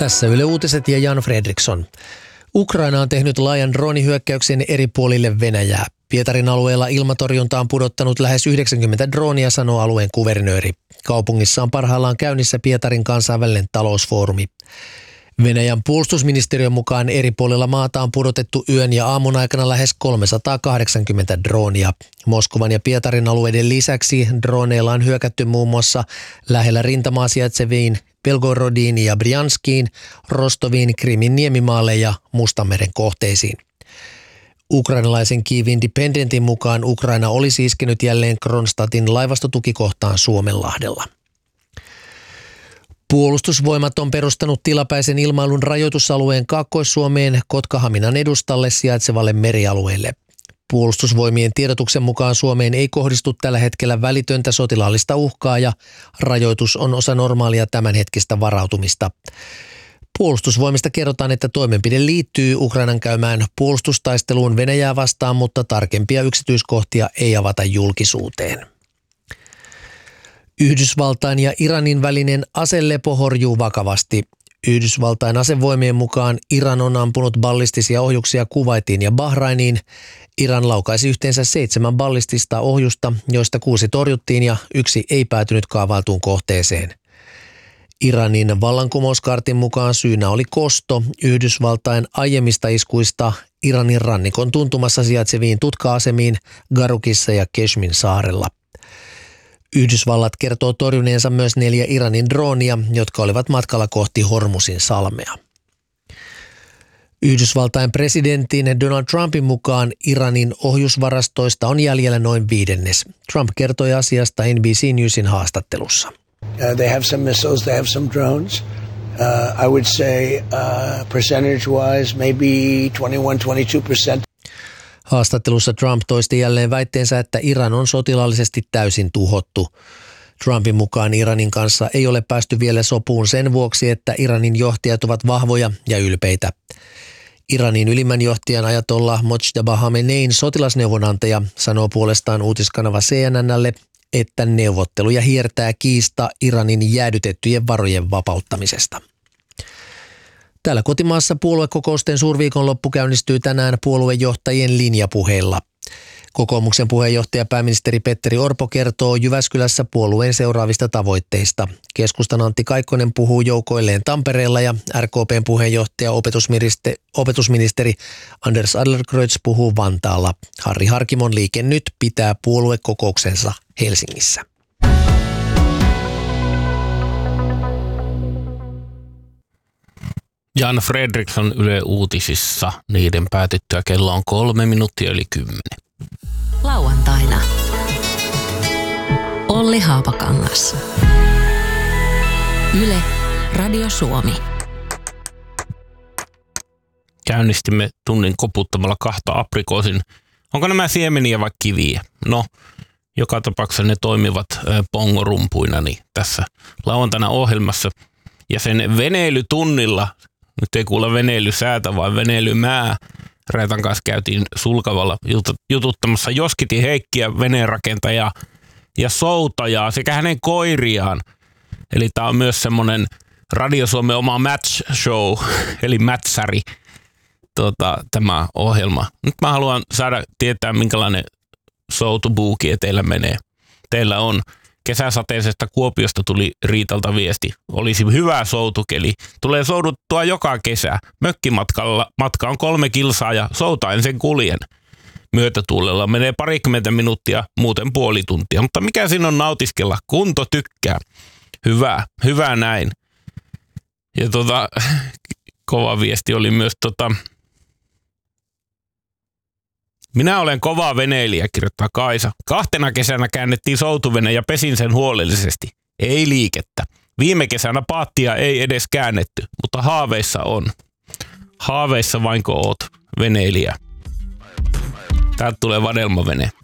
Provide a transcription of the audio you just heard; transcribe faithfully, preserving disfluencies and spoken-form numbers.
Tässä Yle Uutiset ja Jan Fredriksson. Ukraina on tehnyt laajan droonihyökkäyksen eri puolille Venäjää. Pietarin alueella ilmatorjunta on pudottanut lähes yhdeksänkymmentä droonia, sanoo alueen kuvernööri. Kaupungissa on parhaillaan käynnissä Pietarin kansainvälinen talousfoorumi. Venäjän puolustusministeriön mukaan eri puolilla maata on pudotettu yön ja aamun aikana lähes kolmesataakahdeksankymmentä droonia. Moskovan ja Pietarin alueiden lisäksi drooneilla on hyökätty muun muassa lähellä rintamaa sijaitseviin Belgorodiin ja Bryanskiin, Rostoviin, Krimin niemimaalle ja Mustanmeren kohteisiin. Ukrainalaisen Kyiv Independentin mukaan Ukraina olisi iskenyt jälleen Kronstadtin laivastotukikohtaan Suomenlahdella. Puolustusvoimat on perustanut tilapäisen ilmailun rajoitusalueen Kaakkois-Suomeen Kotkahaminan edustalle sijaitsevalle merialueelle. Puolustusvoimien tiedotuksen mukaan Suomeen ei kohdistu tällä hetkellä välitöntä sotilaallista uhkaa ja rajoitus on osa normaalia tämänhetkistä varautumista. Puolustusvoimista kerrotaan, että toimenpide liittyy Ukrainan käymään puolustustaisteluun Venäjää vastaan, mutta tarkempia yksityiskohtia ei avata julkisuuteen. Yhdysvaltain ja Iranin välinen aselepo horjuu vakavasti. Yhdysvaltain asevoimien mukaan Iran on ampunut ballistisia ohjuksia Kuwaitiin ja Bahrainiin. Iran laukaisi yhteensä seitsemän ballistista ohjusta, joista kuusi torjuttiin ja yksi ei päätynyt kaavailtuun kohteeseen. Iranin vallankumouskaartin mukaan syynä oli kosto Yhdysvaltain aiemmista iskuista Iranin rannikon tuntumassa sijaitseviin tutka-asemiin Garukissa ja Keshmin saarella. Yhdysvallat kertoo torjuneensa myös neljä Iranin droonia, jotka olivat matkalla kohti Hormusin salmea. Yhdysvaltain presidentin Donald Trumpin mukaan Iranin ohjusvarastoista on jäljellä noin viidennes. Trump kertoi asiasta N B C Newsin haastattelussa. Uh, they have some missiles, they have some drones. Uh, I would say uh, percentage-wise maybe twenty-one to twenty-two percent. Haastattelussa Trump toisti jälleen väitteensä, että Iran on sotilaallisesti täysin tuhottu. Trumpin mukaan Iranin kanssa ei ole päästy vielä sopuun sen vuoksi, että Iranin johtajat ovat vahvoja ja ylpeitä. Iranin ylimmän johtajan ajatollah Mojtaba Khamenein sotilasneuvonantaja sanoo puolestaan uutiskanava C N N:lle, että neuvotteluja hiertää kiista Iranin jäädytettyjen varojen vapauttamisesta. Täällä kotimaassa puoluekokousten suurviikonloppu käynnistyy tänään puoluejohtajien linjapuheilla. Kokoomuksen puheenjohtaja pääministeri Petteri Orpo kertoo Jyväskylässä puolueen seuraavista tavoitteista. Keskustan Antti Kaikkonen puhuu joukoilleen Tampereella ja R K P:n puheenjohtaja opetusministeri, opetusministeri Anders Adlercreutz puhuu Vantaalla. Harri Harkimon Liike Nyt pitää puoluekokouksensa Helsingissä. Jan Fredriksson Yle Uutisissa. Niiden päätettyä kello on kolme minuuttia yli kymmenen. Lauantaina. Olli Haapakangas. Yle, Radio Suomi. Käynnistimme tunnin koputtamalla kahta aprikoosin. Onko nämä siemeniä vai kiviä? No, joka tapauksessa ne toimivat pongorumpuina tässä lauantaina ohjelmassa. Ja sen veneilytunnilla, nyt ei kuule veneilysäätä, vaan veneilymää. Reetan kanssa käytiin Sulkavalla jututtamassa Joskiti Heikkiä, veneenrakentajaa ja soutajaa sekä hänen koiriaan. Eli tämä on myös semmoinen Radio Suomen oma match show, eli mätsäri, tota, tämä ohjelma. Nyt mä haluan saada tietää, minkälainen soutubuuki teillä menee. Teillä on. Kesäsateisesta Kuopiosta tuli Riitalta viesti. Olisi hyvä soutukeli. Tulee souduttua joka kesä. Mökkimatkalla matka on kolme kilsaa ja soutaen sen kuljen. Myötätuulella menee parikymmentä minuuttia, muuten puoli tuntia. Mutta mikä siinä on nautiskella? Kunto tykkää. Hyvä, hyvä näin. Ja tota, kova viesti oli myös tota... Minä olen kova veneilijä, kirjoittaa Kaisa. Kahtena kesänä käännettiin soutuvene ja pesin sen huolellisesti. Ei liikettä. Viime kesänä paattia ei edes käännetty, mutta haaveissa on. Haaveissa vainko oot veneilijä. Täältä tulee vadelmavene.